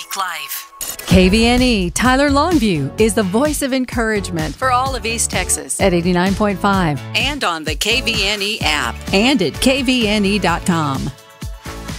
Talk Life. KVNE Tyler Longview is the voice of encouragement for all of East Texas at 89.5 And on the KVNE app. and at kvne.com.